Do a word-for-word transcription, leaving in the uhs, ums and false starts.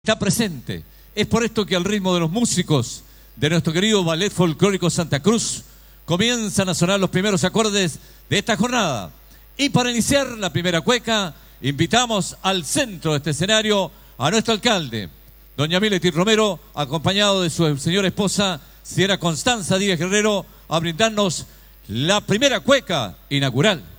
está presente. Es por esto que al ritmo de los músicos de nuestro querido Ballet Folclórico Santa Cruz comienzan a sonar los primeros acordes de esta jornada. Y para iniciar la primera cueca, invitamos al centro de este escenario a nuestro alcalde, doña Mileti Romero, acompañado de su señora esposa, señora Constanza Díaz Guerrero, a brindarnos la primera cueca inaugural.